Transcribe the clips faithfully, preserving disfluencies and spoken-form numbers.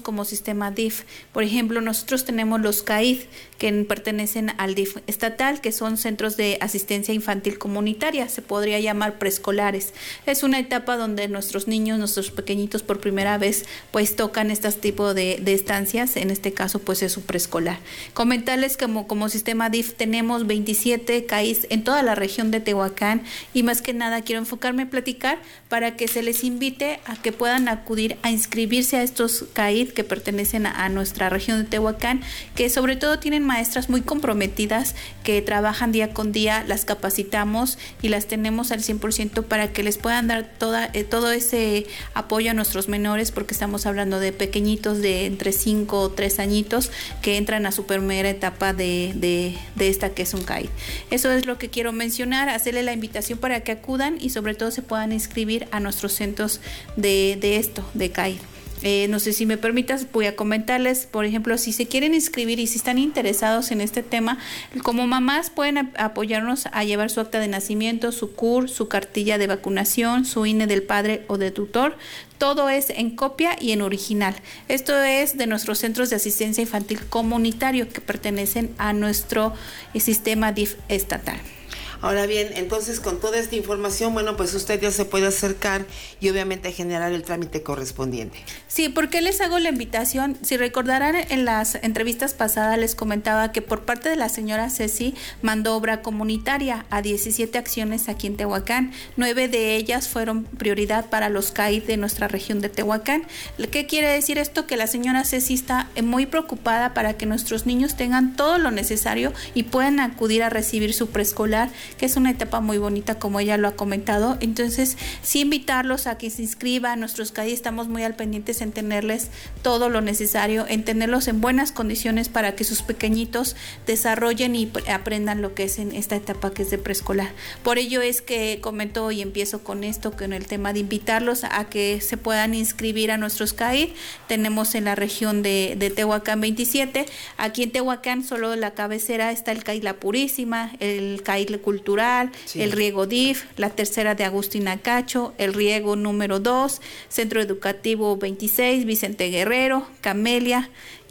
como sistema D I F. Por ejemplo, nosotros tenemos los C A I D, que pertenecen al D I F estatal, que son centros de asistencia infantil comunitaria, se podría llamar preescolares. Es una etapa donde nuestros niños, nuestros pequeñitos por primera vez, pues tocan este tipo de, de estancias, en este caso pues es su preescolar. Comentarles que como, como sistema D I F tenemos veintisiete C A I Ds en toda la región de Tehuacán, y más que nada quiero enfocarme a platicar para que se les invite a que puedan acudir a inscribirse a estos C A I D que pertenecen a, a nuestra región de Tehuacán, que sobre todo tienen maestras muy comprometidas que trabajan día con día, las capacitamos y las tenemos al cien por ciento para que les puedan dar toda, eh, todo ese apoyo a nuestros menores, porque estamos hablando de pequeñitos de entre cinco o tres añitos que entran a su primera etapa de, de, de esta que es un C A I D. Eso es lo que quiero mencionar, hacerle la invitación para que acudan y sobre todo se puedan inscribir a nuestros centros de, de esto, de C A I D. Eh, no sé si me permitas, voy a comentarles, por ejemplo, si se quieren inscribir y si están interesados en este tema, como mamás pueden ap apoyarnos a llevar su acta de nacimiento, su C U R, su cartilla de vacunación, su I N E del padre o de tutor. Todo es en copia y en original. Esto es de nuestros centros de asistencia infantil comunitario que pertenecen a nuestro eh, sistema D I F estatal. Ahora bien, entonces con toda esta información, bueno, pues usted ya se puede acercar y obviamente generar el trámite correspondiente. Sí, ¿por qué les hago la invitación? Si recordarán, en las entrevistas pasadas les comentaba que por parte de la señora Ceci mandó obra comunitaria a diecisiete acciones aquí en Tehuacán. Nueve de ellas fueron prioridad para los C A I D de nuestra región de Tehuacán. ¿Qué quiere decir esto? Que la señora Ceci está muy preocupada para que nuestros niños tengan todo lo necesario y puedan acudir a recibir su preescolar, que es una etapa muy bonita como ella lo ha comentado. Entonces sí invitarlos a que se inscriban. Nuestros C A I D estamos muy al pendientes en tenerles todo lo necesario, en tenerlos en buenas condiciones para que sus pequeñitos desarrollen y aprendan lo que es en esta etapa que es de preescolar. Por ello es que comento y empiezo con esto, con el tema de invitarlos a que se puedan inscribir a nuestros C A I D. Tenemos en la región de, de Tehuacán veintisiete, aquí en Tehuacán solo la cabecera está el C A I D La Purísima, el C A I D Cultural, sí. El Riego D I F, la tercera de Agustina Cacho, el Riego número dos, Centro Educativo veintiséis, Vicente Guerrero, Camelia,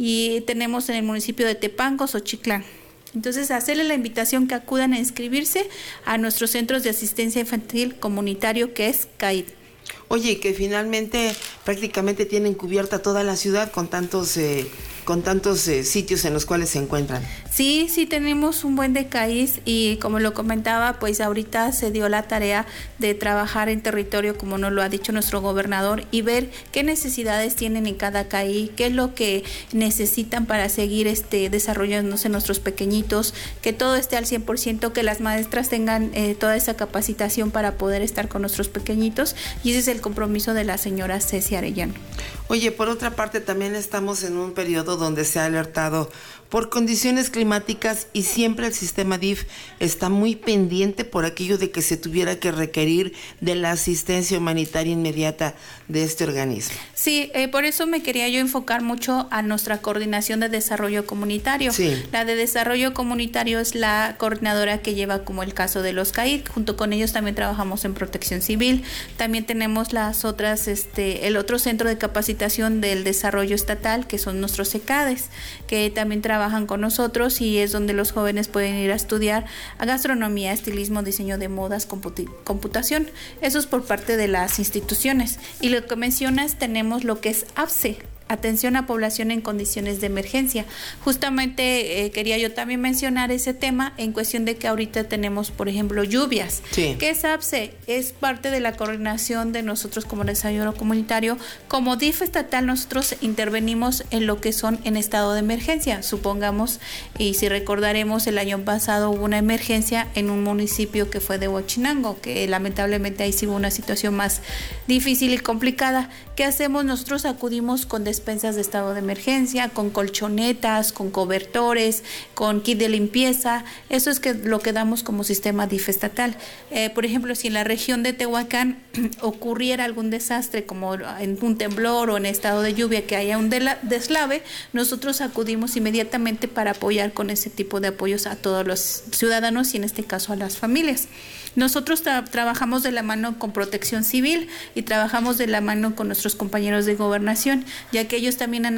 y tenemos en el municipio de Tepango, Xochitlán. Entonces, hacerle la invitación que acudan a inscribirse a nuestros centros de asistencia infantil comunitario que es C A I D. Oye, que finalmente prácticamente tienen cubierta toda la ciudad con tantos eh, con tantos eh, sitios en los cuales se encuentran. Sí, sí tenemos un buen de C A I Ds y como lo comentaba, pues ahorita se dio la tarea de trabajar en territorio, como nos lo ha dicho nuestro gobernador, y ver qué necesidades tienen en cada C A I D, qué es lo que necesitan para seguir este desarrollándose nuestros pequeñitos, que todo esté al cien por ciento, que las maestras tengan eh, toda esa capacitación para poder estar con nuestros pequeñitos, y ese es el compromiso de la señora Ceci Arellano. Oye, por otra parte también estamos en un periodo donde se ha alertado por condiciones climáticas y siempre el sistema D I F está muy pendiente por aquello de que se tuviera que requerir de la asistencia humanitaria inmediata de este organismo. Sí, eh, por eso me quería yo enfocar mucho a nuestra coordinación de desarrollo comunitario. Sí. La de desarrollo comunitario es la coordinadora que lleva como el caso de los C A I D. Junto con ellos también trabajamos en protección civil. También tenemos las otras, este, el otro centro de capacitación del desarrollo estatal, que son nuestros C E C A D E S, que también trabajan con nosotros y es donde los jóvenes pueden ir a estudiar a gastronomía, estilismo, diseño de modas, computación. Eso es por parte de las instituciones. Y lo que mencionas, tenemos lo que es A P S E, atención a población en condiciones de emergencia. Justamente eh, quería yo también mencionar ese tema en cuestión de que ahorita tenemos, por ejemplo, lluvias. Sí. ¿Qué es A P S E? Es parte de la coordinación de nosotros como desarrollo comunitario. Como D I F estatal, nosotros intervenimos en lo que son en estado de emergencia. Supongamos, y si recordaremos, el año pasado hubo una emergencia en un municipio que fue de Huachinango, que lamentablemente ahí sí hubo una situación más difícil y complicada. ¿Qué hacemos? Nosotros acudimos con despensas de estado de emergencia, con colchonetas, con cobertores, con kit de limpieza. Eso es que lo que damos como sistema D I F estatal. Eh, por ejemplo, si en la región de Tehuacán ocurriera algún desastre, como en un temblor o en estado de lluvia, que haya un deslave, nosotros acudimos inmediatamente para apoyar con ese tipo de apoyos a todos los ciudadanos y en este caso a las familias. Nosotros tra trabajamos de la mano con Protección Civil y trabajamos de la mano con nuestros compañeros de Gobernación, ya que ellos también han